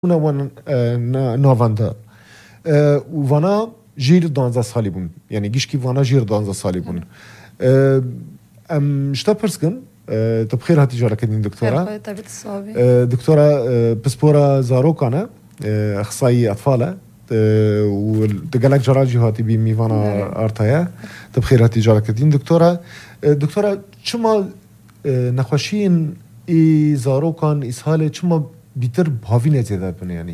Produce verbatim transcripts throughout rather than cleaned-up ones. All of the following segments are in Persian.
ون نواندا وانا جير دانزا سالی بون یعنی گیش کی وانا جير دانزا سالی بون ام شتا پرسکن تبخير هاتي جارة كدين دكتورة دكتورة بسبورة زاروكانا أخصائي أطفال ودقالك جراجي هاتي بي ميفانا أرتايا تبخير هاتي جارة كدين دكتورة دكتورة شما نخوشين إي زاروكان إسهالي شما بیتر هاوینه زیاده بنه یعنی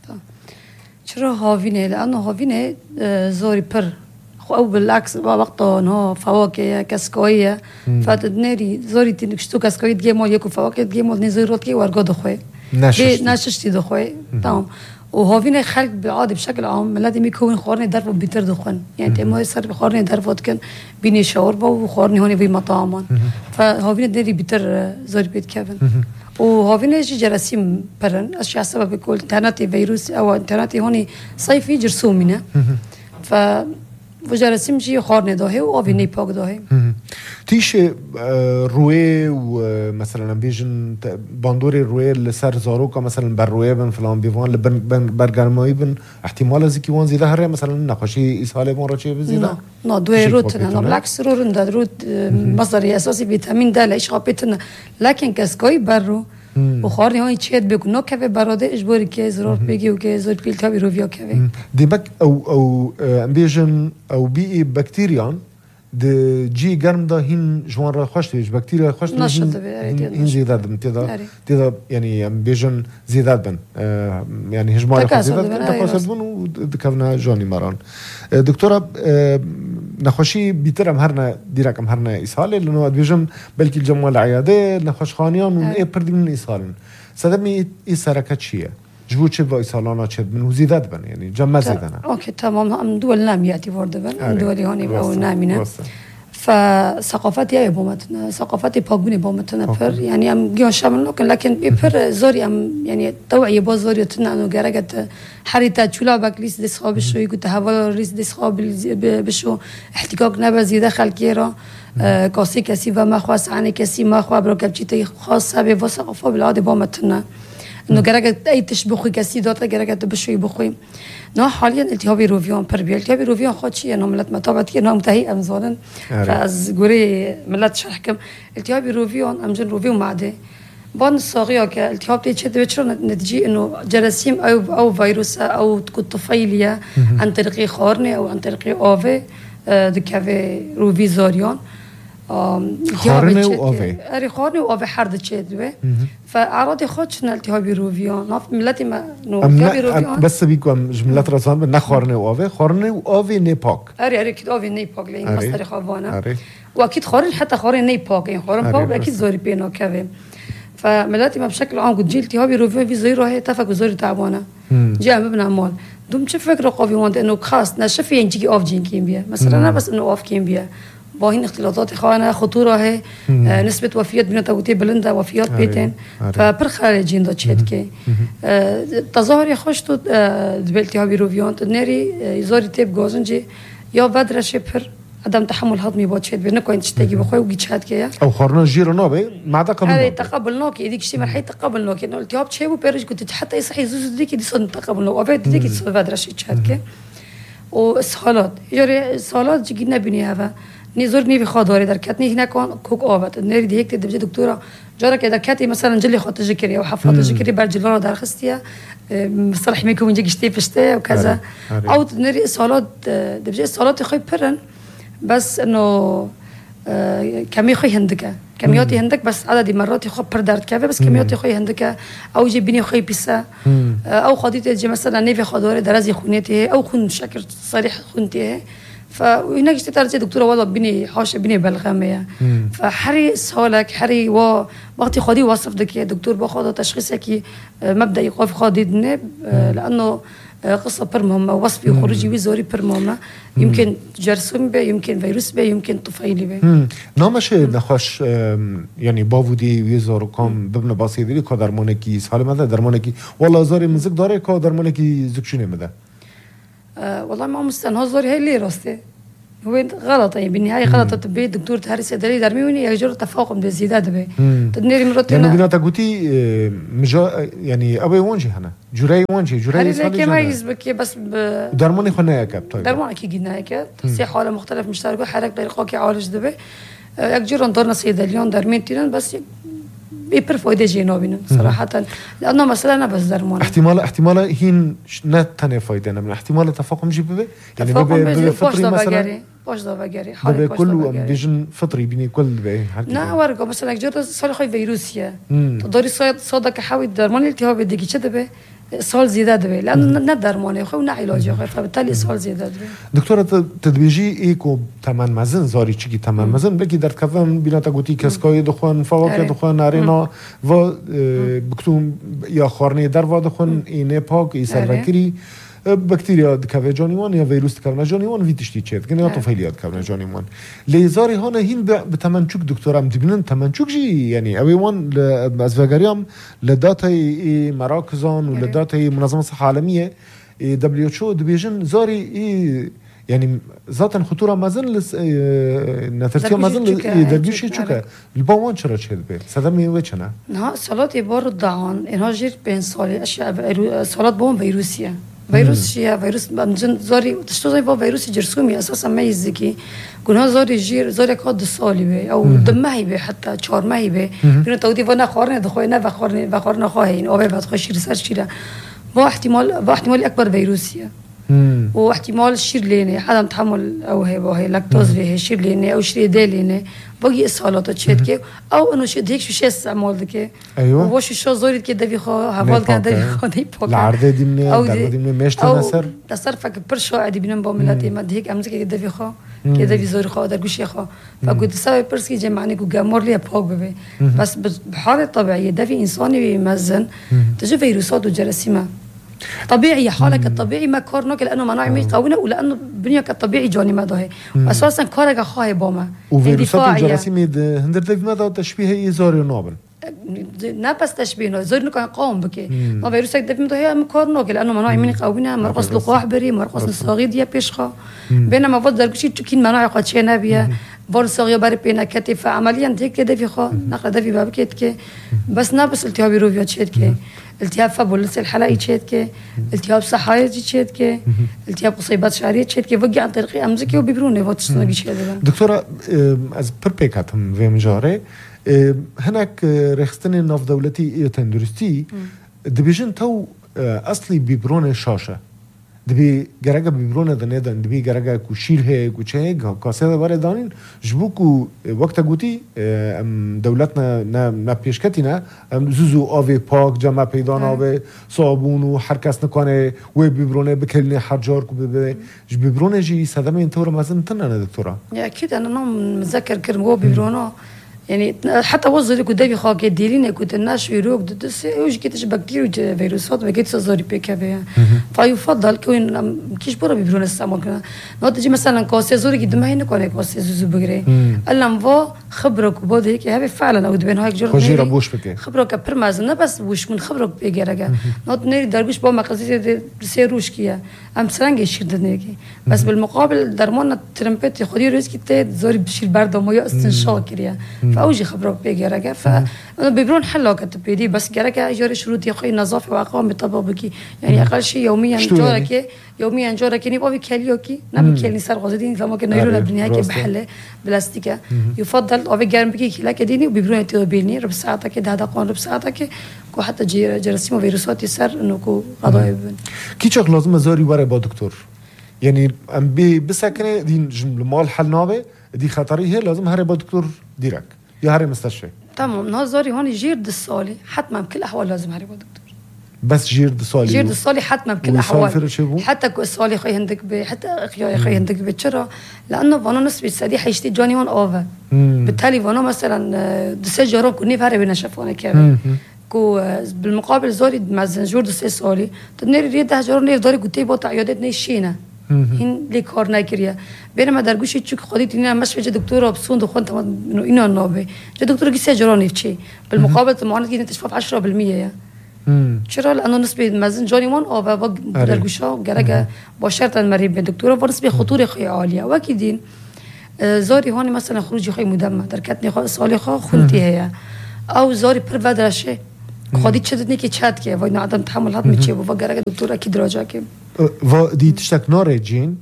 چرا هاوینه؟ لأنه هاوینه زوري پر خو أو بالعكس وقتها إنها فواكه كسكوية فتدنيري زوري تنكشتو كسكوية تجيمول يكو فواكه تجيمول نزيروت كي ورقة دخوي نششتي نششتي دخوي تمام وهاوینه خلق بالعادة بشكل عام لازم يكون خورني درفو بيتر دخون يعني تما يصير بخورني درفو تكن بيني شوربة وخورني هوني في مطاعم فهاوینه ديري بيتر زوري بيت كافن وهاوینه جي جراثيم برن اشياء سبب يقول انترنتي فيروس او انترنتي هوني صيفي جرثومينه ف وجراثيم جي خورني داهي وهاوینه باك داهي تيش روي ومثلا بيجن باندوري روي لسر زاروكا مثلا بالروي بن فلان بيفان لبن برگرمایی بن احتمال زيكي وان زيده هره مثلا نقاشي اسهال بون رچه بزيده نا دوي روت انا بالعكس رورن دا روت مصدر اساسي فيتامين د ليش خابتنا لكن كسكوي برو وخارني هاي تشيد بيكون نو كافي براده اجباري كي ضرور بيجي وكي زور بيلتا بيروفيا كافي ديمك او او امبيجن او بي بكتيريان د جي گرم دا هين جوان را خوش تيج بكتيريا خوش تيج هين زيادات بن تيدا تيدا يعني بيجن زيادات بن يعني هجمار زيادات تكاسل بن ودكفنا جوني ماران دكتورة نخوشي بيترم هرنا ديراك ام هرنا اسهال لانه بيجن بلكي الجمع العياده نخوش خانيان و اي بردي من اسهال سدمي اي سركه شيء جبوت شبه إيصالنا شد من وزيدات بن يعني جمع زيدنا. أوكي تمام هم دول نامية تفرد بن دول هوني أو نامينة. فثقافتي هي بومتنا ثقافتي بابوني بومتنا بر يعني أم جيون شامل لكن لكن بيبر زوري أم يعني توعية بزوري تنا إنه جرجت حريتة شولا بكليس دسخاب شو يقول تهوى ريس دسخاب بشو احتكاك نبى زيادة خلقيرة كاسي كسي وما خاص عني كسي ما خوا بركب شيء خاص به وثقافة بالعادة بومتنا. إنه جرجت أي تشبخي كسي دوتا جرجت بشوي بخوي نه حاليا التهابي روفيون بربيل التهابي روفيون خدشي أنا ملت متابعت كي أنا متهيئة مزالن فاز جوري ملت شرحكم التهابي روفيون أمجن روفيون معده بان الصاغية كالتهاب تيجي بتشر نتيجة إنه جراثيم أو أو فيروس أو تكون طفيلية عن طريق خارنة أو عن طريق آفة دكافي روفي زاريان خارنه و آوه اری خارنه و آوه حرد چید به فاعراض خودش التهاب روفیان ناف ملتی ما نو التهاب روفیان بس بيكم جملات رسام نه خارنه و آوه خارنه و آوه نیپاک اری اری کد آوه نیپاک لین مصدر خوابانه و اكيد خارن حتى خارن نیپاک این خارن پاک اكيد زاری پینا کوه فملتی ما بشكل عام قد جيل التهاب روفيان في زيرو هي تفك زاری تعبانه جاء مبنى مال دوم چه فکر قوی وند انه خاص نشفي ينجي آف جين كيم بيه مثلا انا بس انه آف كيم بيه باهين اختلاطات خانة خطورة هي آه نسبة وفيات بين توتي بلندة وفيات بيتين فبرخالة جين دا تشيد كي آه تظاهر يخشتو آه دبلتي هابي روفيون تنيري آه يزوري تيب جوزنجي يا بدر شبر عدم تحمل هضمي با تشيد بينكو انت تشتاقي بخوي وجي تشهد كي او خرنا جيرو نوبي ما دا قبل هذا تقبلناك يديك شي مرحله تقبلناك انه التهاب تشيبو بيرج كنت حتى يصحي زوز ديكي دي صن تقبلناك وفيت ديكي تصير بدر شي تشهد كي وسهالات يجري سهالات جي نبيني هذا نزور نيفي خاداري در كاتني هنا كان كوك آبت نري ديك تدبج دكتورة جارك إذا كاتي مثلا جلي خاطر ذكري أو حفلات ذكري برجلنا در خستيا مصطلح ميكو من جيك شتي بشتى وكذا أو نري صالات دبج صالات خوي برن بس إنه كمية خوي هندكة كمياتي هندك بس عدد مرات يخو بردارت كافة بس كمياتي خوي هندكة أو جي بني خوي بيسا أو خديت جي مثلا نيفي خاداري درازي خونيتي أو خون شكل صريح خونتي فهناك اشتغلت دكتورة والله بني حاش بني بلغمية فحري سهالك حري و وقتي خدي وصف دك دكتور باخذ تشخيصك مبدأ يقف خاديدنا لأنه قصة برمهمة وصفي وخروجي وزوري برمهمة يمكن جرثوم به يمكن فيروس به يمكن طفيلي به نامش نخوش يعني باودي ويزور كم ببن بسيط لي كدرمانكي سال ماذا درمانكي والله زاري مزك داره كدرمانكي زكشونه ماذا أه والله ما مستنها زوري هاي اللي راسته هو غلط يعني بالنهايه غلط الطبي الدكتور تهري صيدلي درمي وين يجر تفاقم ده زياده به تدنيري مرات يعني بنات قوتي مجا يعني ابي وانجي هنا جراي وانجي جراي صار ما يزبك بس درماني خنايا كاب طيب درمان اكيد قلنا هيك تحسي حاله مختلف مشترك حرك طريقه يعالج دبي يجر ندورنا صيدليون درمين تيرن بس بيبر فايدة جينوبين صراحة لأنه مثلا بس درمان احتمال احتمال هين نت تاني فايدة أنا من احتمال تفاقم جي ببي يعني ببي فطري مثلا باش ضبا جاري ببي كله بيجن فطري بيني كل ببي نا ورقة مثلا جرت صار خوي فيروسيا تدوري صيد صادك حاول درمان التهاب الدقيقة كده به سؤال زيادة دبي لأنه ند درمانه خو نعلاج خو فبالتالي سؤال زيادة دبي دكتورة تدبيجي إيكو تمن مزن زاري چيكي تمن مزن بكي در كفن بينا تقولي كسكاي دخان فواكه دخان نارينا و بكتوم يا خارني در و دخان إنه باك يسرفكري بكتيريا دكافي جانيوان يا فيروس دكافي جانيوان فيتشتي تشيت كنا طفيليات دكافي جانيوان ليزاري هنا هين بتمنشوك دكتورة مدبنن تمنشوك جي يعني أبي وان لأزفاجريام لداتي مراكزان ولداتي منظمة الصحة العالمية دبليو اتش او دبيجن زاري يعني ذات خطورة مازن لس نترتيب مازن درجيشي تشوكا البوان شرا شهد به سدمي وچنا ها صلاة يبار الضعان إنها جير بين صالة أشياء صلاة بوم فيروسية فيروس شيء فيروس بمجن زاري تشتغل با فيروس جرثومي أساسا ما يزكي كونها زاري جير زاري كاد صالي به أو دمه به حتى شار ما به بينو تودي فنا خارن دخوينا بخارن بخارن خاين أو بعد خش رسالة شيرة با احتمال با احتمال أكبر فيروسية واحتمال شير لينه عدم تحمل او هي وهي لاكتوز ليه شير لينه او شير دي لينه باقي اسهالات تشيت او انه شد هيك شو استعمال دك ايوه وش شو زوري كده في خو حفاظ كان ده خو دي بوك العرضه دي من العرضه دي من مشت نصر تصرفك برشو عادي بينهم بوملاتي ما هيك امسك كده في خو كده في زوري خو درجوش خو فكنت سوي برسكي جمعني كو جامور لي بوك ببي بس بحاله طبيعيه ده في انساني بيمزن تجي فيروسات وجراثيم طبيعي حالك الطبيعي ما كورنك لانه مناعي مي قويه ولانه بنيك الطبيعي جوني ما ده اساسا كورك خاي بوما وفيروسات الجراثيم هندر ديف ماذا تشبيه زوري نوبل نا بس تشبيه زوري كان قوم بك ما فيروسك ديف مده هي كورنك لانه مناعي مي قويه مرقص لقاح بري مرقص الصغير دي بيشخه بينما بفضل شيء تكين مناعي قد شي نبيه بول صغير بري بينا كتف عمليا ديك كده في خو نقل ده في بابكيت كي بس نابس التهاب روفيا تشيت كي التهاب فبولس الحلقي تشيت كي التهاب صحايا تشيت كي التهاب قصيبات شعريه تشيت كي وقع عن طريق امزكي وبيبروني فوتسنجي شي دكتوره از بربيكاتم في مجاري هناك رخصتني نوف دولتي اي تندرستي دبيجن تو اصلي بيبرونه شاشه دبي جرجا بيبرونه دنيدا دبي جرجا كوشيل هي كوشيك كاسه بار دانين جبوكو وقت غوتي ام دولتنا نا نا پیشکتینا زوزو اوی پاک جمع پیدانا و صابون و هر کس نکنه و بيبرونه بكلني حجار کو به بيبرونه جي صدمه انتور مازن تنن دكتوره اكيد انا نوم متذكر كرمو بيبرونه يعني حتى وصل قدامي خاك ديرين كنت الناس يروق دس يوجد كتش بكتيريا فيروسات بقيت صزاري بيكابي فيفضل كون كيش برا بيبرون استعمال كنا نقطة جي مثلا كاسة زوري قد ما هي نكون كاسة زوزو بقري ألم فا خبرك وبعد هيك هذا فعلا أو دبين هاي جرب خجيرة بوش بكي خبرك برمازنا بس بوش من خبرك بيجرجا نقطة نيري درجوش با مقصدي سيروش كيا أم سرنج يشير دنيكي بس بالمقابل درمان ترمبت خدي ريسك تيت زوري بشيل برد وما استنشاق كريا فأوجي خبرك بيجرجا فأنا بيبرون حلا كتب بيدي بس جرجا جاري شروط يخي نظافة وأقوام بطبابكي يعني أقل شيء يوميا جارك يوميا جارك يعني بابي كاليوكي نعم كالي صار غازدين لما كنا يرونا الدنيا كي بحلة بلاستيكا يفضل أبي جارم بكي كلا كديني وبيبرون تيوبيني رب ساعتك كده هذا قان رب ساعتك كو حتى جير جراثيم وفيروسات يصير إنه كو قضايا كي شغل لازم زاري ورا با دكتور يعني أم بي بسكنة دين جمل مال حل نابه دي خطري هي لازم هري با دكتور ديرك يا هري مستشفى تمام نهزاري هون جير دالصالي حتما بكل الأحوال لازم هري با دكتور بس جير دالصالي جير دالصالي حتما بكل الأحوال حتى كو الصالي خي هندك ب حتى أخيا خي هندك بتشرا لأنه فانا نسبة سدي حيشتي جاني هون أوفا بالتالي فانا مثلا دسي جارو كوني فهري بينا شافونا كذا كو بالمقابل زوري مع الزنجور دسي صالي تنيري ريده جارو نير داري قتي بوت عيادات نيشينا هين لي كار ناكريا بينما درجوشي تشوك خديت اني مش في دكتوره بصون دخون انه انه النوبه دكتوره كي سجروني فشي بالمقابل معاناه كي تشفى عشرة بالمية يا چرا؟ لانه نسبه مزن جانی من آب و درگوشا گرگه با شرط مری به دکتر و نسبه خطور خیلی عالیه و کی دین زاری هانی مثلا خروجی خیلی مدمه در کتنی خو سالی خو خونتی هيا او زاری پر ودرشه خودی چه دنی که چت که و این عدم تحمل هات میچه و گرگه دکتر اكيد راجع که و دي تشتك نار جين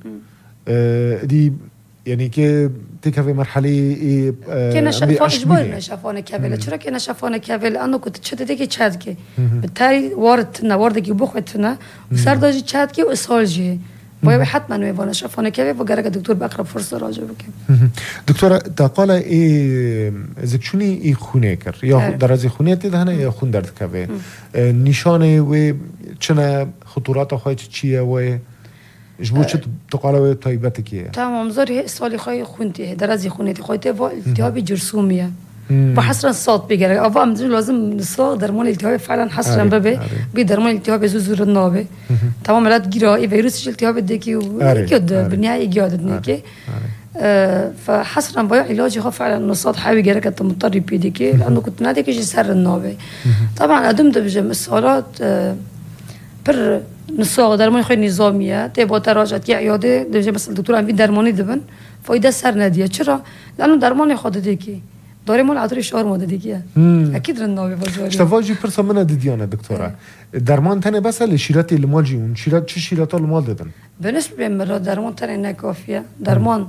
دي يعني که تكفي مرحله كنا شافون اجبارنا شافون كابل چرا كنا شافون كابل انه كنت تشتت که چت که بالتالي وارد وارد که بخوتنا وصار داجي چت که اسهال جي باید حتما میبونه شافانه که و گرگ دکتر بقرب فرصه راجع بکن دکتر تقال ای زکشونی ای خونه کر یا درازی خونه تید هنه یا خون درد که نشانه و چنه خطورات خواهی چیه و جبو چه تقال و طایبت کیه تمام زاری سالی خواهی خونتی درازی خونه تی خواهی و التهاب جرثومیه و حصرا صوت بگیره اول امروز لازم نساق درمان التهاب فعلا حصرا ببه بی درمان التهاب زوزور النابه تمام علت گیرایی ویروس التهاب دکی و کد بالنهاية جادت نيكي فحصرا بايع علاجي خاف فعلا نصاد حاوي جرى كنت مضطر بيديكي لانه كنت ناديك يجي سر النابه طبعا ادمت بجم الصالات بر نساق درمان خير نظاميه تبغى تراجعت يا عياده دجا مثلا دكتور عم درماني دبن فايده سر ناديه چرا لانه درمان خود ديكي داره مال عطری شهر ماده دیگه اكيد رنابه بازاری اشتواجی پرسا من دیدیانه دکتره درمان تنه بس لشیرت المال جون شیرت چه شیرت المال دادن بالنسبه لمرا درمان تنه نکافیه درمان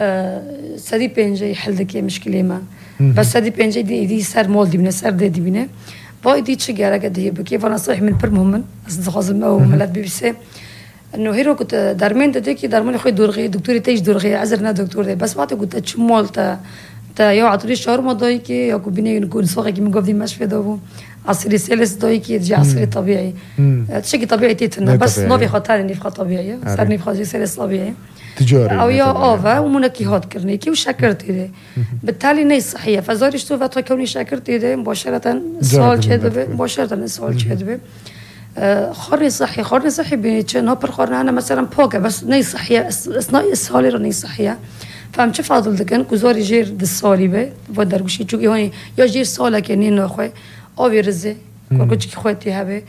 سدی پنجه حل دکی مشکلی ما بس سدی پنجه دی دی سر مال دی بینه سر دی بینه باید دی چه گره گدیه بکی و نصیح من پر مهمن از خازم او ملت بیبسه انه هيرو كنت درمان دکی درمان خوی دورغی دکتوری تیج دورغی عذر نه دکتور دی بس وقتی گفت چه مال تا تا یا عطری شهر مادایی که یا کو بینه نکون سوقی که میگفتیم مش فدا و عصری سلس دایی که جی عصری طبیعی تشکی طبیعی تیتنا بس نوی خاطر نفخ طبیعیه سر نفخ جی سلس طبیعی تجاري او یا آوا و منکیات کرنی که و شکرتی ده بالتالي نی صحیه فزارش تو وقت کونی شکرتی ده مباشرتا سوال چه ده مباشرتا سوال چه ده خارني صحي خارني صحي بيتشن هبر خارني انا مثلا بوكا بس ني صحيه اثناء اسهالي رني صحيه فهم چه فاضل دکن گزاری جیر دستالی به و درگوشی چون یعنی یا جیر ساله که نین نخواه آبی رزه کارکوچی که خواهی هبه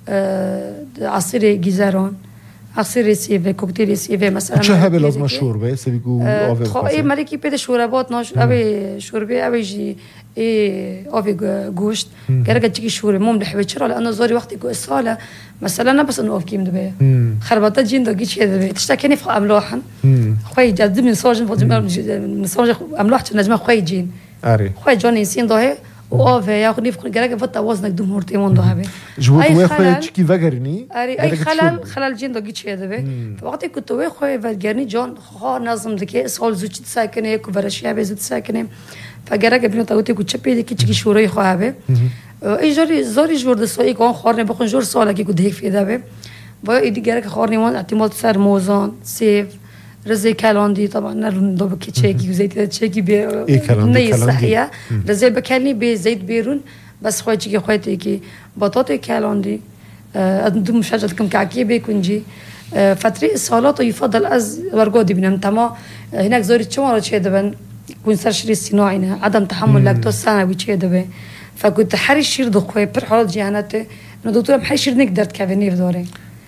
عصیر گیزران عصیر سیوه کوکتیل سیوه مثلا چه هبه لازم شوربه سبیگو آبی خب این ملکی پیدا شوربات ناش آبی شوربه آبی جی ای آبی گوشت گرگه چی شوربه مم لحبه چرا لانه زاری وقتی کو ساله مثلا نه بس انه آب کیم دبه خربطه جین دو گیچ دبه تشتکی نفخ املاحن خوي جد من صاج من صاج املاح نجمه خوي جين اري خوي جوني سين ده او في ياخذ نفخ جرك فتا وزنك دمور تيمون ده به جوت وي خوي تشكي فغرني اري اي خلل خلل جين دو گیچ دبه وقتی كنت وي خوي فغرني جون خا نظم دكي سول زوچ ساكنه كو برشيا بزت ساكنه فجرك ابن توتي كو چپي دكي چكي شوري خوابه اي جوري زوري جورد سوي كون خورنه بخون جور سالا كي كو ديك في دبه با ايدي جرك خورني مون احتمال سر موزان سيف رزي كالوندي طبعا نردو بكي تشيكي وزيت تشيكي بي ني صحيه رزي بكالني بزيت بيرون بس خويتي خويتي كي بطاطا كالوندي ادم مشجعه كم كعكي بيكونجي فتري الصالات يفضل از ورقودي بنم تما هناك زوري تشمر تشي دبن كون سر شري صناعي عدم تحمل لاكتوز ثانوي تشي دبه فكنت حري شير دو خوي بر حالات جهنته انه دكتور محي شير نقدر كافيني في دوري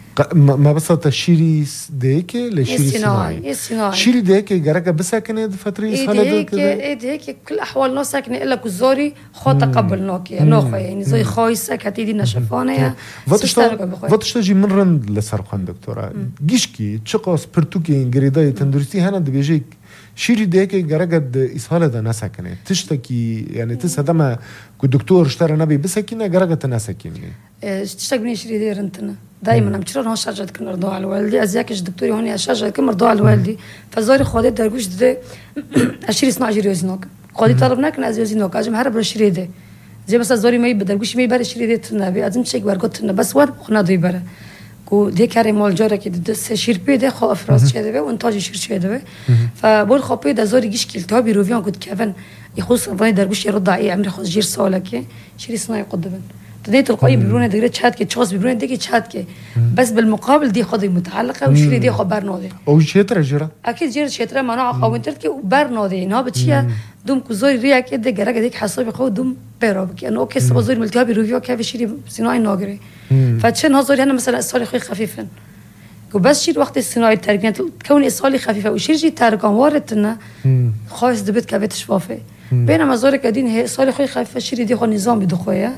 ما بس تشيري ديك لشيري صناعي شيري ديك جرك بس كان فترة سهلة ديك إيه ديك كل أحوال ناس ساكنة إلا كزاري خا تقبلناك يعني ناخوي يعني زي خايسك هتيدي نشفانة يا وقتش تجي من رند لسرقان دكتورة جيشكي تشقص برتوكي إنجريداي تندرسي هنا دبيجيك شيري ديك جرجد إسهال ده نسكنه تشتكي يعني تسهدما كدكتور اشترى نبي بس كنا جرجت نسكيني تشتكي من شيري دير انتنا دائما عم تشرون هون شجعت كن رضاع الوالدي ازياكش دكتوري هون شجعت كن رضاع الوالدي فزاري خودت درجوش ده اشري صنع جريوزنوك خودي طلبنا كن ازيوزنوك اجم هرب الشري ده زي بس زاري ما يبدرجوش ما يبر شري ده تنبي ازم شيك ورقت بس ور خنا دي بره کو دي كاري مال جاره كده دس شيربي ده خو افراز شده و انتاج شير شده فبول خبي ده زاري جيش كلتها بيروفيان كنت كفن يخص فاني درجوش يرضع ايه عمري خص جير سالكه شري صناعي قدبن تدي تلقائي بيبرونه دغري تشات كي تشوس بيبرونه ديكي تشات كي بس بالمقابل دي خدي متعلقه وشري دي خبر نودي او شيتر جرا اكيد جير شيتر ما نوع قوم تركي وبر نودي نو بتشيا دوم كزوري ريا كده جرا ديك حسابي خو دوم بيرو كي انه كيس بزور ملتهابي ريفيو كيف شيري صناعي ناغري فتشن هزوري انا مثلا الصالي خوي خفيفا وبس شيء وقت الصناعي التركينات كوني الصالي خفيفه وشير جي تاركان وارتنا خاص دبت كبت شفافه بينما زوري كدين هي صالي خوي خفيفه شيري دي خو نظام بدخويا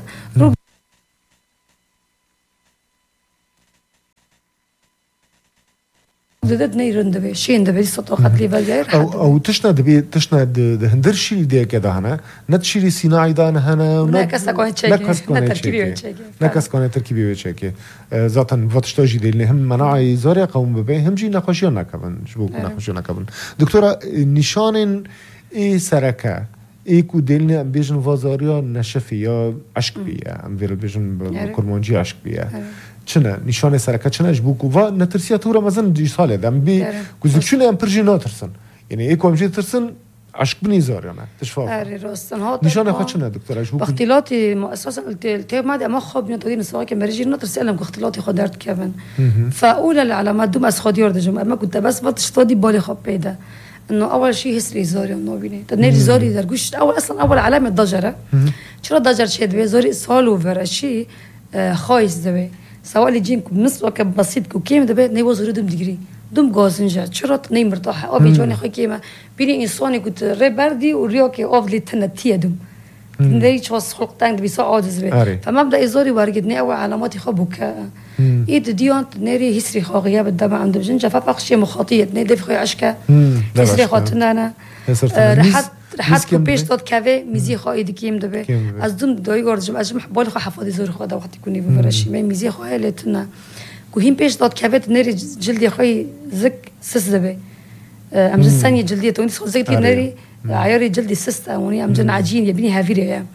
دد نيرند به شين دبي سطوخات لي بالغير او او تشنا دبي تشنا هندر شي دي كده هنا نتشيري صناعي دان هنا نكاس كون تشيكي نتركيبي تشيكي نكاس كون تركيبي تشيكي ذاتن واتشتاجي دي هم مناعي زوري قوم به هم جي نخوشينا كبن شبوك نخوشينا كبن دكتوره نشان اي سركه ای کو دلنی ام بیشن وازاریا نشفی یا عشق بیه ام ویل بیشن کرمانجی عشق بیه چنه نشانه سرکه چنه اش بوکو و نترسیه تو رمزن دی ساله دم بی گزکشونه ام پرجی ناترسن یعنی ای کو امجی ترسن عشق بنی زاریانه تشفاف اری راستن ها نشانه خود چنه دکتر اش بوکو اختلاطی اساسا التي ما ما خوب نتودين سواء كان مرجي نترسي لهم اختلاطي خدرت كمان فاولى العلامات دوم از خودي ورد جمع ما كنت بس بتشتودي بالي خب بيدا انه اول شيء هسري زوري ونوبيني تنيري زوري درجوش اول اصلا اول علامه ضجره شرا ضجر شي دبي زوري سالو فرشي خايس دبي سواء اللي جيمكم بالنسبه كبسيط كيم دبي ني وزوري دم دغري دم غازنجا شرا ني مرتاحه او بيجوني خو كيما بيني انساني كنت ريبردي وريوكي اوف لي تنتي دم ندري شو خلق تانك بيسا عاجز بي فمبدا يزوري وارجدني اول علاماتي خبوك ايد ديون نيري هسري خو غياب الدم عند بجنجا فبقشي مخاطيه ندي خو عشكه هسري خاطنا انا رحت رحت كوبيش دات كافي ميزي خو ايد كيم دبي از دوم دوي غورجم از محبول خو حفاظي زوري خو دا وقت يكوني بفرشي مي ميزي خو هلتنا كوهين بيش دات كافي نيري جلدي خوي زك سس دبي ام جساني جلدي توني خو زكتي نيري عياري جلدي سستا وني ام جن عجين يبني هافيري يا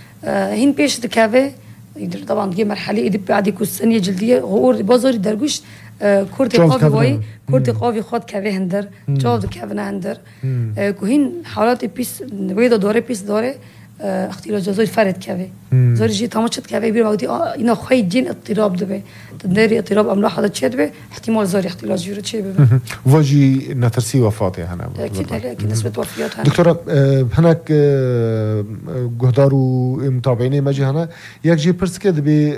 هين بيش دكافي يقدر طبعا تجي مرحله يدي بعد يكون سنيه جلديه غور بازاري درجوش كورتي قافي وي كورتي قافي خد كافي هندر جوب كافنا هندر كوهين حالات بيس ويدا دوره بيس دوره اختلاج زوج فرد كافي زوج جي تماشت كافي بير وقتي اينا خوي جين اضطراب دبي تدري اضطراب املاح هذا تشد به احتمال زوري اختلاج يرد شي به واجي نترسي وفاتي هنا اكيد اكيد نسبه وفيات هنا دكتوره هناك جهدارو متابعين ماجي هنا يك جي برسكه دبي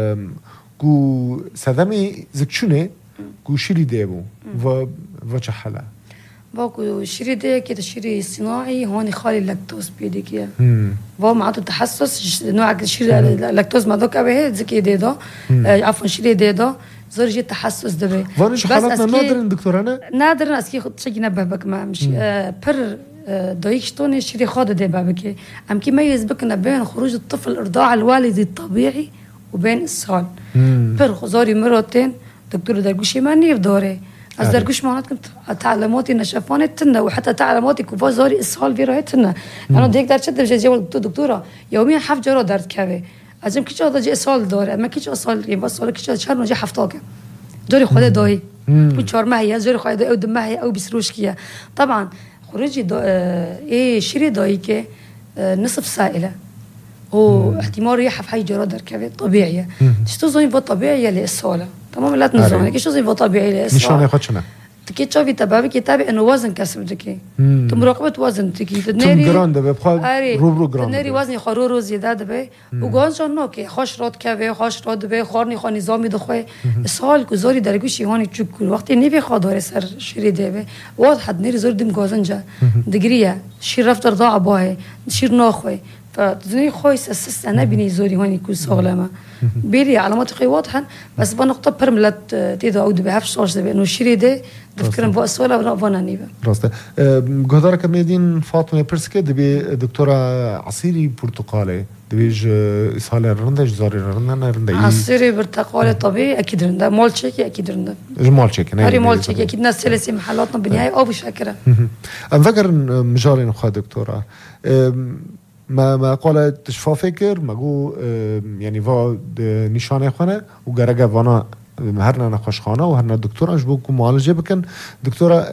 كو سدمي زكشونه كو شيري ديبو و وچحلا باكو شيري دي كده شيري صناعي هون خالي اللاكتوز بيدي كده و معته تحسس نوع شيري اللاكتوز ما دوك ابي زكي دي دو عفوا شيري دي دو زور جي تحسس دبي بس حالاتنا نادر دكتورانا نادر اسكي خد شي نبه بك ما مش بر دايكشتوني شيري خاد دي بابك ام كي ميز بكنا بين خروج الطفل ارضاع الوالد الطبيعي وبين السال بر خزاري مرتين دكتور درجوشي ما نيف دوري از درجوش معنات كنت تعلماتي نشفانتنا وحتى تعلماتي كوفا زاري اسهال فيرايتنا انا ديك در شد جزي دكتوره يوميا حف جرا درد كبه ازم كيش هذا جي اسهال داره اما كيش اسهال يبقى سال كيش شهر نجي حفتاك جوري خود داي بوچار ما هي جوري خود او دم هي او بسروش كيا طبعا خروجي دا ايه شري داي كي نصف سائله هو احتمال ريحه في حي جرا در كبه طبيعيه تشتو زين طبيعيه للساله تمام لا تنزل كيش زين طبيعي للساله نشان ياخذ شنو تكي تشوفي تبابك يتابع انه وزن كسب دكي تم مراقبه وزن تكي تنيري جراند بخا روبرو جراند تنيري وزن خرورو زياده دبي وغاز جنو كي خوش رات كوي خوش رات دبي خورني خو نظامي دخوي سال گزاري درگوشي هاني چوك وقت نيفي خادار سر شري دبي واضح نيري زور دم گازنجا دغريا شير رفت رضاع باه شير ناخوي فزني خويس اساس انا بني زوري هاني كل سغلمه بيري علامات خي واضحه بس بنقطه برملت تيدا او دبهفش صوش دبي انه شري ده دفكرن بو اسولا رافانا نيبا راسته جهدارك ميدين فاطمه برسكه دبي دكتوره عصيري برتقالي دبيج اسهال رندج زاري رندنا رندي عصيري برتقالي طبيعي اكيد رندا مول تشيكي اكيد رندا مول تشيكي هاري مول تشيكي اكيد ناس سلسي محلاتنا بالنهايه او بشكره انذكر مجالي نخا دكتوره ما ما قال تشفا فكر ما جو يعني فا نشانه خانه وجرجا فانا هرنا نخش خانه وهرنا دكتوره اجبوكم معالجه بكن دكتوره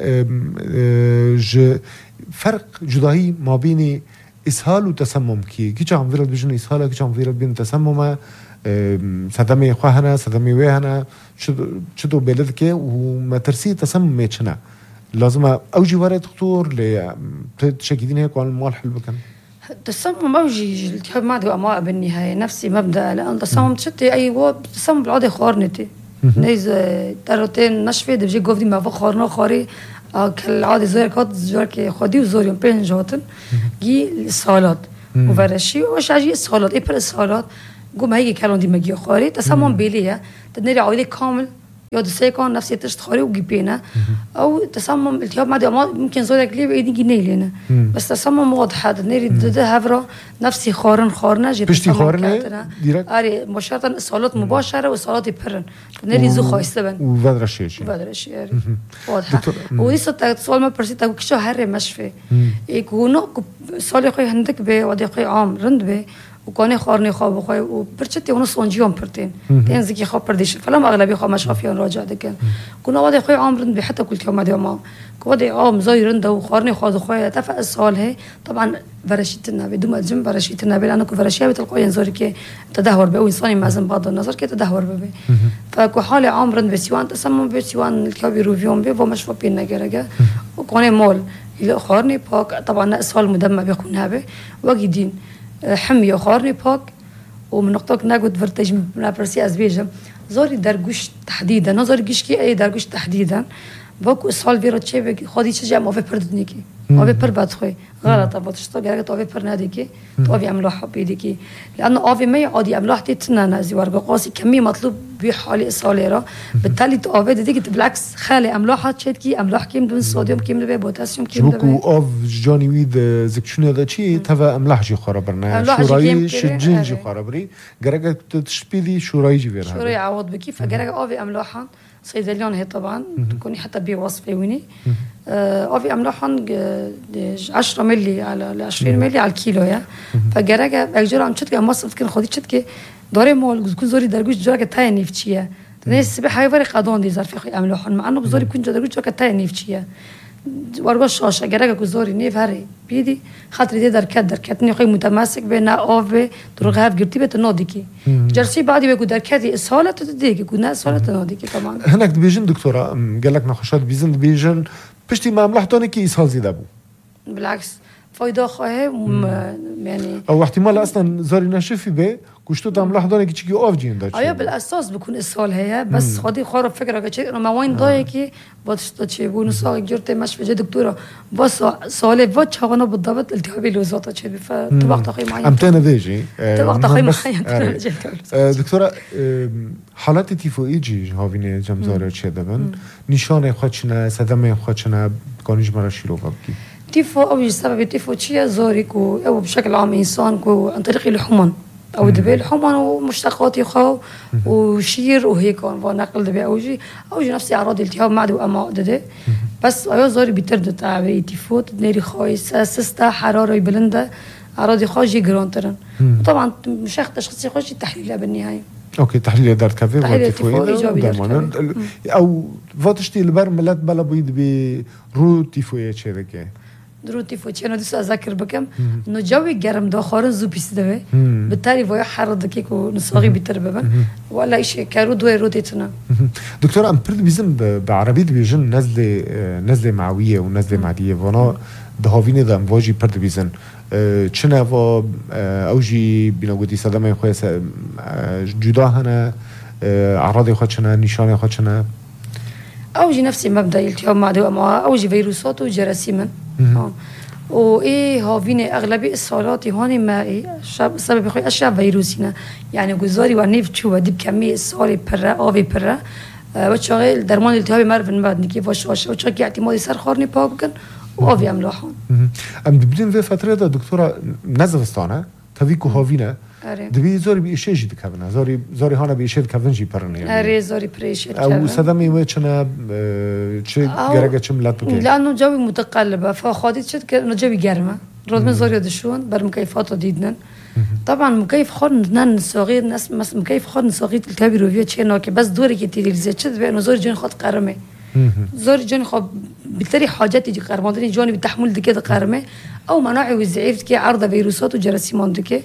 ج فرق جداهي ما بين اسهال وتسمم كي كي عم فيرد بجن اسهال كي عم فيرد بين تسمم صدمه خواهنا صدمه وهنا شدو بلدك وما ترسي تسمم ميتشنا لازم أوجي ورا دكتور لتشكيدين هيك وعن المال حلو كان تصمم أوجي التهاب معدي وأمعاء بالنهاية نفسي مبدأ لأن تصمم تشتي أي هو تصمم بالعادة خارنتي نيز تروتين نشفي دبجي قفدي ما فوق خارنا خاري كالعادة زور كات زور كي خدي وزور يوم بين جاتن جي الصالات وفرشي وش عجي الصالات إيه بر الصالات قوم هيجي كلام دي مجيء خاري تصمم بيليه تدنيري عائلة كامل يود سيكون نفسي تشتخاري وجيبينا أو تصمم التهاب معدي ممكن زورك ليه بإيدي جنيه لنا بس تصمم واضح هذا نيري ده هفرة نفسي خارن خارنة جيت بشتي خارنة ديرك أري مباشرة الصالات مباشرة والصالات يبرن نيري زو خايس لبن وبدر الشيء بدر الشيء واضح ولسه السؤال ما برسيت أقول كشو هري مشفي يكونوا صالي خوي هندك به ودي خوي عام رند به وكاني خارني خاب وخوي وبرشتي ونص ونجيهم برتين تنزكي خاب برديش فلما أغلبي خاب مش خافيان راجع دكان كنا وادي خوي عام رند بحتى كل يوم ما ديوم كوادي عام زاي رند وخارني خاد خوي تفق السؤال هي طبعا فرشيتنا بدون ما تجمع فرشيتنا بلأنه كفرشية بتلقين زوري كي تدهور بأو إنساني مازن بعض النظر كي تدهور ببي فكو حالي عام رند بسيوان تسمم بسيوان الكابي روفيون بي ومش فبين نجرجة وكاني مول إلى خارني باك طبعا السؤال مدمر بيكون هذا وجدين حمية خارني باك ومن نقطة ناقد فرتج من برسي أزبيجم زوري درجوش تحديدا نظر جيش كي أي درجوش تحديدا باكو السؤال فيرو تشيبك خدي شجع ما في بردنيكي ما في برباد خوي غلط أبغى تشتغل جرجت أو في برناديكي توفي عملوا حبيديكي لأنه أوفي ما يعادي عملوا حتى تنانا زي ورقة قاسي كمية مطلوب بحالي الصاليرة بالتالي تأوفي ديك بالعكس خالي عملوا حتى شيء كي عملوا كيم دون صوديوم كيم دبي بوتاسيوم كيم دبي شبكو أوف جاني ويد زكشوني هذا شيء تفا عملوا شيء خرابرنا شو رأي شجين شيء خرابري جرجت تشبيدي شو رأي جبير شو رأي عوض بكي فجرجت أوفي عملوا حن صيدليون هي طبعا تكوني حتى بوصفة ويني أوفي أملاحن عشرة ملي على عشرين ملي على الكيلو يا فجرجة أجر عن شتى مصر كن خدي شتى داري مال كون زوري درجوش جرجة تاي نيفتشيا الناس سبح هاي فرق قادون دي زار في أملاحن مع إنه زوري كون درجوش جرجة تاي نيفتشيا ورقة شاشة جرجة كون زوري نيف هري بيدي خاطر دي در كدر كتني خي متماسك بين أوفي درجة هاف جرتي بتناديكي جرسي بعدي بيقول در كذي السهلة تديكي كون السهلة تناديكي طبعا هناك بيجن دكتورة قال لك نخشات بيجن بيجن بشتي ما ملاحظتوني كي إسهال زيادة بو بالعكس فايدة خواهي يعني أو احتمال أصلا زاري نشوفي به كشتو تام ملاحظوني كي تيجي أوف جين داشي أيه بالأساس بكون إسهال هي بس خدي خارب فكرة كشيء إنه ما وين ضايقي بتشتت شيء بقول نصاق جرت مش في دكتورة بس سؤالي بتش هوانا بالضبط التهابي الوزارة شيء فتبغى تقييم معين أمتنا ذيجي تبغى تقييم معين دكتورة حالات تيفوئيجي هاويني جمزارة شيء دبن نشانه خدشنا صدمه خدشنا كانيج مرة شيلو بابكي تيفو أو سبب تيفو شيء زورك أو بشكل عام إنسان كو عن طريق الحمن أو دبي الحمن ومشتقات يخاو وشير وهيك ونقل دبي أوجي أوجي نفسي أعراض التهاب معدي وأمعاء دده بس أيوة زوري بترد تعبي تيفو تدنيري خايس سستا حرارة بلندة أعراض خاجي جرانترن وطبعا مش أخذ تشخيصي خاجي تحليل بالنهاية اوكي تحليل دار كافي تحليل تيفو ايجابي دار او فاتشتي البر ملات بلا بيد برو تيفو شيء درو تيفو انا دس اذكر بكم انه جوي جرم دو خارن زو بيس دبي بالتالي ويا حر دقيق ونصاغي بترببن ولا شيء كارو دو روتيتنا دكتور ام برد بيزم بعربي بيجن نزله نزله معويه ونزله معديه وانا دهاوين دم واجي برد بيزن چنه و اوجي بنوغدي صدمه خوي جدا هنا اعراض خود چنه نشانه خود چنه اوجي نفسي مبدا التهاب معدي وامعاء اوجي فيروسات وجراثيم وايه هاوين اغلبيه الصالات هوني ما سبب خوي اشياء فيروسينا يعني جزاري ونيف تشو دي بكميه الصالي برا اوفي برا وشغل درمان التهاب مرفن بعد كيف واش وشكي اعتمادي سر خارني باكن وأوفي أملاحون. أم بدين في فترة دكتورة نزفستانه تفيكو هاوينه. دبي زوري بيشيء جد كابنا زوري زوري هانا بيشيء كابنجي برني يعني. أري زوري بريشيء كابنا. أو صدمي ويتشنا شيء جرجة شم لا تبكي. لأنه جوي متقلبة فخادت شد كأنه جوي جرمة. رغم زوري دشون بر مكيفات ديدنا. طبعا مكيف خارن صغير ناس مس مكيف خارن صغير التهابي روفيات شيء ناكي بس دوري كتير زيت شد بأنه زوري جون خد قرمه. زوري جون خب بالتالي حاجات يجي قرمه جوني بتحمل دكيه قرمه او مناعي وزعيف كي عرضه فيروسات وجراثيم دكيه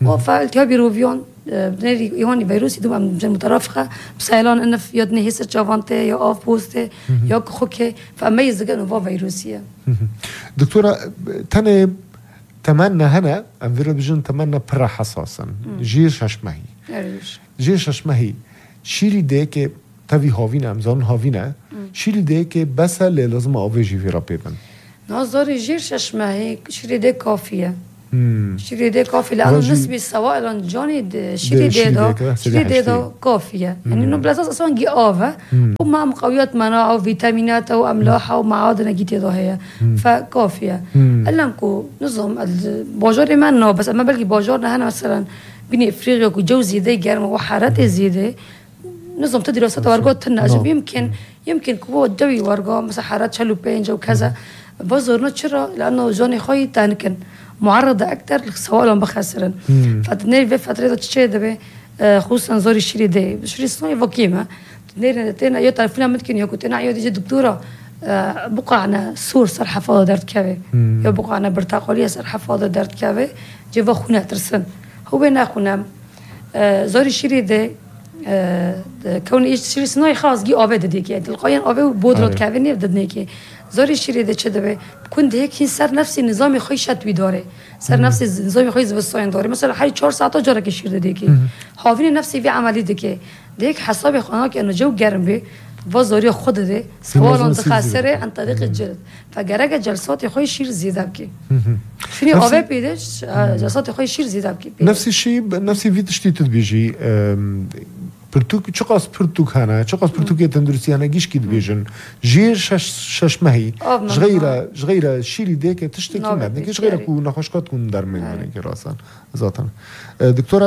فالتهاب روفيون بنري يهوني فيروسي دوما مترافقه بسيلان انه يدني هيسر جافانتي يا اوف بوستي يا خوكي فاميز انه فا فيروسيه. دكتوره تاني تمنى هنا انفيرو بجن تمنى برا حساسا جير ششمهي جير ششمهي شيري ديك تبي هاوينا امزان هاوينا شيري ديك بس اللي لازم اوفيجي في رابيبن نظري جير ششمهي شيري ديك كافيه شيري دي كافي لأنه نسبة سواء جوني شيري دي دا شيري دي دا كافية يعني إنه بالأساس أصلاً جي آفة ومع مقويات مناعة وفيتامينات وأملاح ومعادن جيتي دا هي فكافية إلا نكو نظام الباجور منه بس أما بلقي باجورنا هنا مثلاً بني إفريقيا وجو زيادة جرم وحرارة زيادة نظام تدريسات ورقات تناجم يمكن يمكن كوه الجوي ورقة مثلا حرارة شلو بينج وكذا بازورنا تشرا لأنه جوني خوي تانكن معرضة أكتر سواء بخسرن فتنير في فترة تشي دبي خصوصا زوري شيري دي شيري صناعي فكيمة تنير تنا يو تعرفنا ممكن يو كنت نعيو دي دكتورة بقعنا سور سر حفاظة دارت كافي يو بقعنا برتقالية سر حفاظة دارت كافي جوا خونا ترسن هو بينا خونا زوري شيري دي كون إيش شيري صناعي خاص جي آباد ديكي تلقاين آباد بودرات كافي نبدأ نيكي زوري شيري ده چه دبه كنت هيك سر نفسي نظام خوي شتوي داره سر نفسي نظام خوي زبستان داره مثلا حي چهار ساعت جاره که شیر ده کی حاوین نفسي في عملي ده که ديك حساب خانه که انه جو گرم به و زوري خود ده سوال متخسره عن طريق الجلد فجرجه جلسات خوي شير زياده بكي شنو اوفي بيدش جلسات خوي شير زياده بكي نفس الشيء نفس في تشتيت بيجي پرتوک چقاس پرتوک هنه چقاس پرتوکی تندرستی هنه گیش کید بیجن جیر شش شش مهی جغیره جغیره شیلی دیگه تشتی کی مد نکش غیره کو نخوشکات کن در میانه که راسن ذاتن دکتوره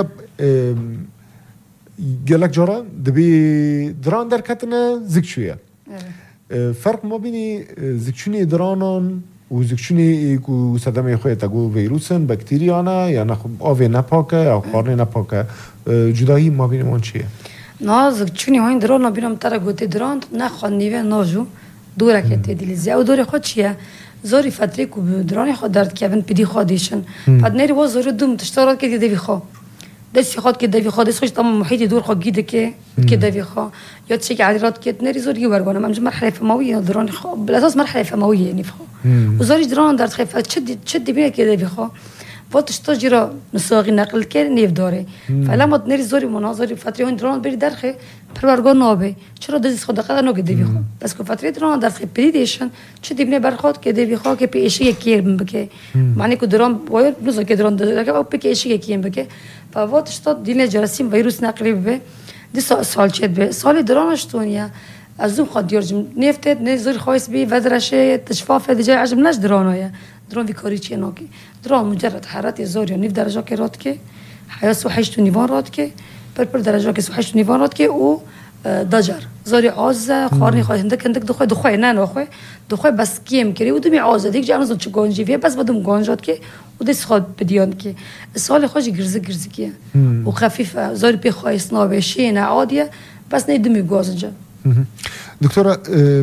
گلک جارا دبی دران در کتنه زکشویه فرق ما بینی زکشونی درانان و زکشونی کو صدمه خوی تگو ویروسن بکتریانه یا نخ آوی نپاکه یا خارنه نپاکه جدایی ما بینیم اون چیه؟ نازک چونی هاین درون نبینم ترا گوته دران نخوان نیوه ناجو دوره که تدلیزی او دوره خود چیه؟ زوری فتره کو درانی خود درد کردن پدی خودشن بعد نری باز زور دوم تشتارات که دیدی خو دستی خود که دیدی خود اسمش تمام محیط دور خود گیده که که دیدی خو یا چه عادیات که نری زوری ورگانه من مرحله فمویه درانی خو بالاساس مرحله فمویه یعنی خو وزوری دران درد خف تشد تشد بینه که دیدی خو وقتش تجرا نساقي نقل كان نيف داري فلما نري زوري مناظري فتره هون دران بري درخه پرورگان نابه چرا دزیس خود دقیقا نو که دیوی خواه بس که فتره دران درخه پریدیشن چه دیبنه برخواد که دیوی خواه که پیشی یکیر بکه معنی که دران باید بلوزا که دران درخه او پیشی یکیر بکه فواتش تا دیل جراسیم ویروس نقلی به دی سال چید به سال درانش تونیه از اون خود دیارجم نفتید نه زور خواهیس بی ودرشه تشفاف دیجای عجم نش درانایه دران ویکاری چیه ناکی دران مجرد حرارت زور یا نیف درجه که راد که حیاس و حیشت و نیوان راد که پر پر درجه که سوحش و نیوان راد که او دجر زاری عازه خارنی خواهی هندک هندک دخواه دخواه نه نخواه دخواه بس کیم کری و دمی عازه دیگه جا نزد چه گانجیویه بس بدم گانجات که و دست خواد بدیان که سال خوشی گرزه گرزه که و خفیفه زاری پی خواهی سنابه شینه عادیه بس نه دمی گازنجا دکتوره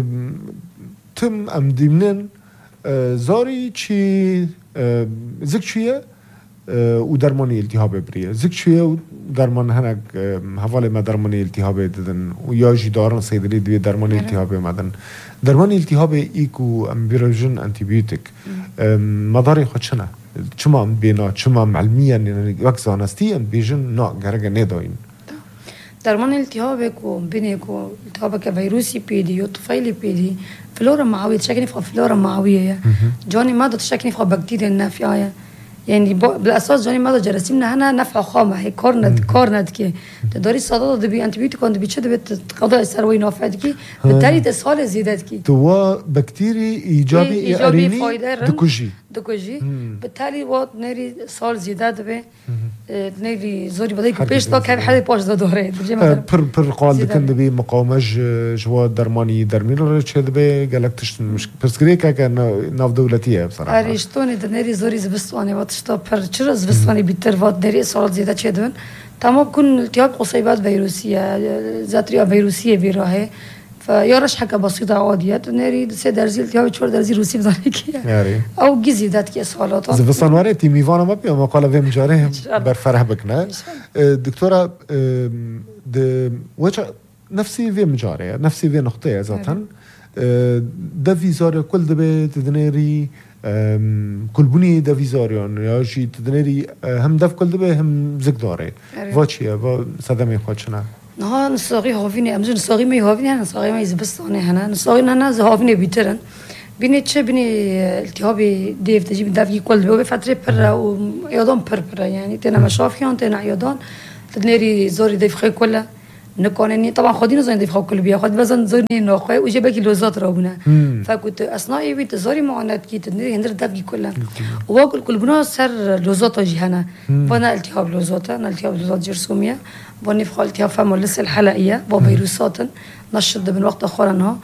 تم ام دیمنن زاری چی زکچیه و درمانی التهاب بریه زکچیه و درمان هنگ حواله ما درمانی التهاب دادن و یا جدارن صیدلی دوی درمانی التهاب مدن درمانی التهاب ایکو ام بیروژن انتیبیوتیک مداری خود چنه چما ام بینا چما ام علمیا وقت زانستی ام بیژن نا گرگه نداین درمان التهاب کو بینه کو التهاب که ویروسی پیدی یا طفیلی پیدی فلورا معویه تشکنی فا فلورا معویه جانی ماده تشکنی فا بکتیریا نافعه يعني بالاساس جاني ماذا جراثيم نهنا نفع خامه هي كورند كورند كي تداري صداد دبي انتيبيوتيك كون دبي تشد قضاء السروي نافعت كي بالتالي اسهال زيادات كي تو بكتيري ايجابي ايجابي دكوجي دكوجي بالتالي وات نري سال زيادات به نري زوري بدي بيش تو كان حد باش دوره بر بر قال كان دبي مقاومج جوا درماني درمير تشد به جالكتش مش بس كريكا كان ناف دولتيه بصراحه اريشتوني دنري زوري زبستواني وات شتا پر چرا زبستواني بيتر وات دري سال زيادات چدون تمام كن التهاب قصيبات فيروسيه ذاتريا فيروسيه في راهي فيارش حاجة بسيطة عادية تنيري سه درزي التهاب چهار درزي روسي بدانه كي او جزي دات كي سوالات زفصان وارتي ميوانا ما بيا مقالة في مجاره برفرح بكنا دكتورة د وجه نفسي في مجاره نفسي في نقطة ذاتن ده فيزاريا كل دبي تدنيري كل بني ده فيزاريون يا شيء تدنيري هم دف كل دبي هم زقداري واتشيا و صدمي خدشنا ها نصاغي هافيني امزون نصاغي مي هافيني انا نصاغي ما يزبستاني هنا نصاغي انا هافيني بيترن بيني تش بيني التهابي ديف تجيب دافي كل دبي فتره بر ويادون بر بر يعني تنا مشافيان تنا يادون تدنيري زوري ديف خي كله نكونني طبعا خدينا زين ديف خو كل بيا خد بزن زورني نوخي وجيبك لوزات راونا فكنت اثناء بيت زوري معاناه كي تدنيري هندر دافي كله واكل كل بنا سر لوزات جهنا فانا التهاب لوزات انا التهاب لوزات جرثوميه بني في التهاب فم لسه الحلقيه وفيروسات نشد من وقت اخر انها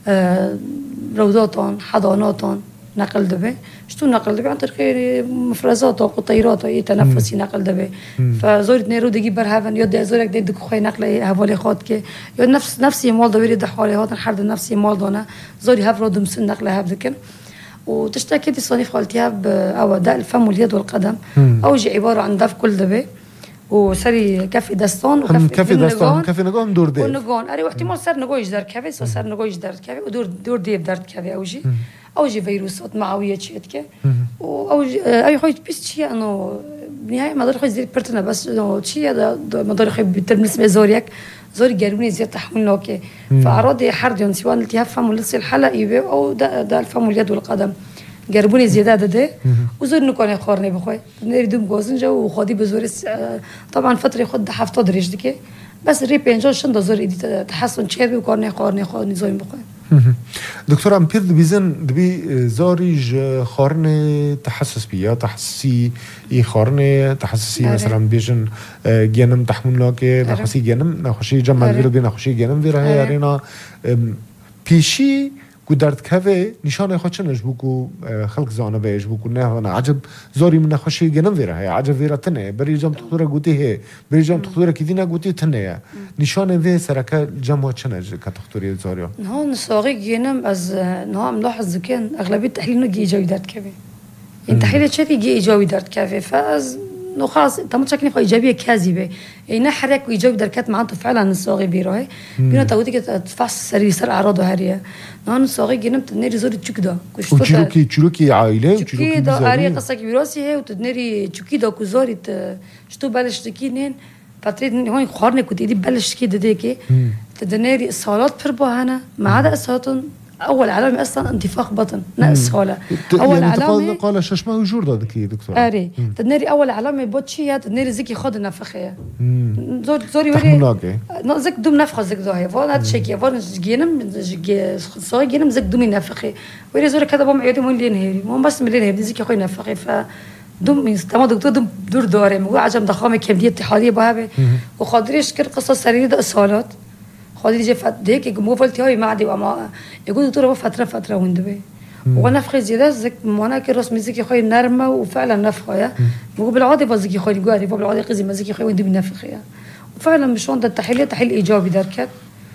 روضات حضانات نقل دبي شتو نقل دبي عن طريق مفرزات وقطيرات يتنفسي نقل دبي فزورت نيرو دقي برهفن يد زورك دي دك خوي نقل حوالي خاط كي يد نفس نفسي مال دوري د حوالي هات حرد نفسي مال دونه زوري هفرو دمس نقل هفذكن وتشتكي دي صنيف التهاب او داء الفم واليد والقدم او جي عباره عن دف كل دبي وسري كافي دستان وكافي كافي دستان كافي نقول دور ديف ونقول اري واحتمال صار نقول دار كافي صار نقول دار كافي ودور دور ديف دار كافي اوجي اوجي فيروسات معويه تشيتك او اي خوي بس شيء انه بنهايه ما ضل خوي زي برتنا بس انه شيء هذا ما ضل خوي بالنسبه زوريك زوري قالوني زي تحمل نوكي فاعراض حرد سواء التهاب فم ولسه الحلقي او ده الفم واليد والقدم قربوني زيادة ده وزور نكون خورني بخوي نريدهم جوزن جو وخدي بزور طبعا فترة خد حفظ دريج دكي بس ريبين جو شن دزور إدي تحسن شيء وكورني خورني خورني زوين بخوي دكتور أمبير دبيزن دبي زاريج خورني تحسس بيا تحسسي إيه خورني تحسسي مثلا بيجن جنم تحمل لك نخشي جنم نخشي جمع فيرو بين نخشي جنم فيرو هاي أرينا بيشي كودرت كافي نشانه خدشنش بوكو خلق زانه بيش بوكو نه انا عجب زوري من خشي جنم فيرا هي عجب فيرا تنه بري جام تخطوره قوتي هي بري جام تخطوره كدينا قوتي تنه نشانه في سركه جام وشنج كتخطوري زوريو هون صاغي جنم از نها ملاحظ كان اغلبيه تحليل نجي ايجابي دارت كافي يعني تحليل شتي جي ايجابي دارت كافي فاز نو خلاص انت متشكني خو ايجابيه كاذبه يعني حرك وايجابي دركات معناته فعلا الصاغي بيروي بينا تاودي تفحص سري سر اعراضه هاريه نحن الصاغي جنمت نيري زور تشكدا وتشروكي تشروكي عائله وتشروكي دا اري قصه كبيروسي هي وتدنيري تشوكي دا كوزوري شتو بلش تكينين فتريد هون خارني كنت ايدي بلش كي دديكي تدنيري الصالات بربوهنا ما عدا الصالات اول علامه اصلا انتفاخ بطن نقص هولا اول يعني علامه قال شش ما يجور دك دكتور اري تدنيري اول علامه بوتشي تدنيري زكي خد نفخيه زور زوري وري زك دوم نفخه زك دوهي فون هاد شيكي فون جينم صاي جينم زك دومي نفخي وري زور كذا بوم عيدي مون لين هيري مو بس ملين هيري زكي خوي نفخي ف دوم تمام دكتور دوم دور دوري مو عجم ضخامه كبديه اتحاديه بهابه وخاطريش كر قصه سريره اصالات خالد جفت ديك مو فلتي هاي معدي وما يقول دكتور ابو فتره فتره وندبي وانا في زياده زك وانا كرس مزيكي خوي نرمه وفعلا نفخه يا بقول بالعاده بزكي خوي قاري بالعاده قزي مزيكي خوي وندبي نفخ يا وفعلا مش عند التحليل تحليل ايجابي دركت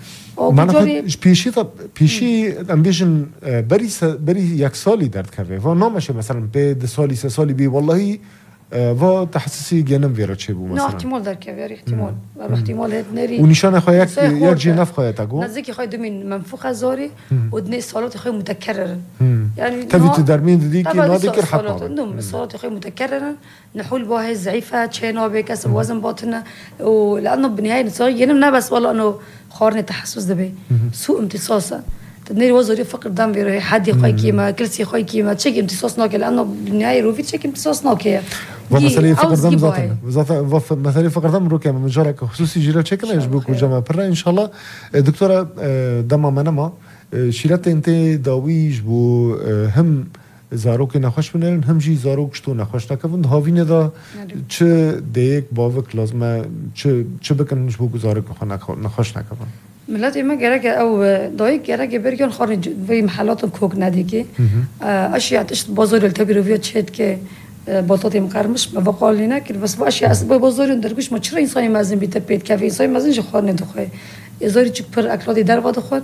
ما بيشي طب بيشي امبيشن بري بري ياك سالي درت كافي فنو ماشي مثلا بي سالي سالي بي والله و تحسسي جنم فيرا تشيبو مثلا نه احتمال در كافي احتمال احتمال هاد نري ونشان خو ياك يرجي نفخه يتاغو نزكي خوي دومين منفوخه زوري ودني صالات خوي متكررا يعني تبي تدرمين ديك نادي كر حطه نم الصالات خوي متكررا نحول بها زعيفه تشينو بكسب وزن باطنه ولانه بالنهايه صار جنم بس والله انه خارني تحسس دبي سوء امتصاصا تدنيري وزوري فقر دم بيروي حد خوي كيما كرسي خوي كيما تشيك امتصاص ناكل لانه بالنهايه روفي تشيك امتصاص ناكل ومثلا فقر دم ذاته مثلا فقر دم روكا من جارك خصوصي جيرا تشيكنا يجبوك وجماعه برا ان شاء الله دكتوره دم منما شيلات انت داويج بو هم زاروك نخوش بنن هم جي زاروك شتو نخوش نكفن هاوینه دا چه دیک باوک لازمه چه چه بکنش بو زاروك نخوش نکفن ملت ما جرك او دايك جرك برجون خارج في محلات كوك ناديكي اشياء تشت بازار التبيروفيات شهد كي بطاطي مقرمش ما بقول لنا كل بس اشياء اسباب بازار دركش ما چرا انسان مازن بيت بيت كافي انسان مازن جو خارن دخوي ازاري چك پر اكلادي در واد خود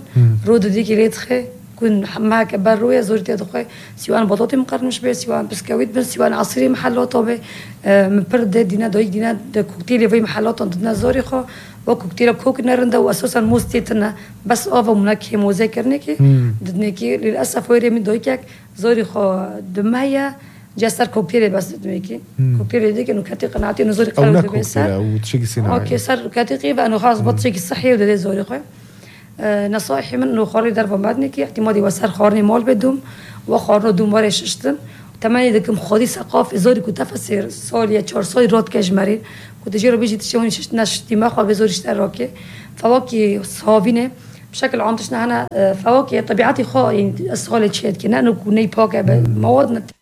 رود ديكي ريتخي كون معك بروية زورتي دخوي سواء بطاطي مقرمش به سواء بسكويت به سواء عصير محلات به مبرد دينا دوي دينا كوكتيل في محلات ضدنا زوري خو وكوكتيل كوك نرنده واساسا موستيتنا بس آوا منك موزه كرنكي ددنكي للاسف ويري من دويكك زوري خو دمايا جسر كوكتيل بس دميكي كوكتيل ديك انه كاتي قناعتي انه زوري قالوا دبيسا او تشيكي صناعي اوكي صار كاتي قيبه انه خلاص بطشيكي صحي ودي زوري خو أه نصائحي من انه خاري درب بعدنكي اعتمادي وسر خارني مال بدوم وخارنو دوم ورش اشتن تمانية دكم خودي ثقافة زوري كنت تفسير سال يا چهار سال رات کشمری كنت جيرو بيجي تشوني شش نشتي ما خو بزوري اشتراكي فواكي صابينه بشكل عام تشنا هنا فواكه طبيعتي خو يعني السؤال تشيت كنا انه كوني باكه مواد